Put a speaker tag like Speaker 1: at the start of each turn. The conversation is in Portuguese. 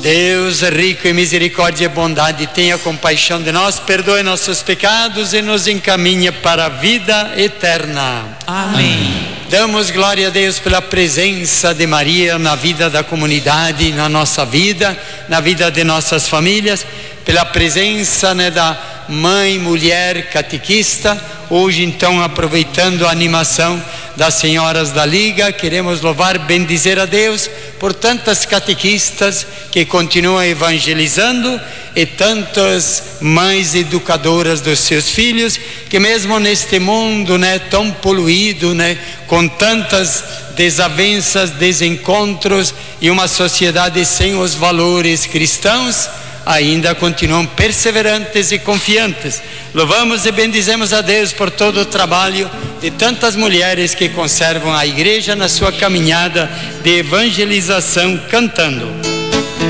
Speaker 1: Deus rico em misericórdia e bondade, tenha compaixão de nós, perdoe nossos pecados e nos encaminhe para a vida eterna.
Speaker 2: Amém.
Speaker 1: Damos glória a Deus pela presença de Maria na vida da comunidade, na nossa vida, na vida de nossas famílias, pela presença, da mãe, mulher, catequista. Hoje, então, aproveitando a animação das senhoras da Liga, queremos louvar, bendizer a Deus por tantas catequistas que continuam evangelizando e tantas mães educadoras dos seus filhos, que mesmo neste mundo, tão poluído, com tantas desavenças, desencontros e uma sociedade sem os valores cristãos, ainda continuam perseverantes e confiantes. Louvamos e bendizemos a Deus por todo o trabalho de tantas mulheres que conservam a igreja na sua caminhada de evangelização, cantando.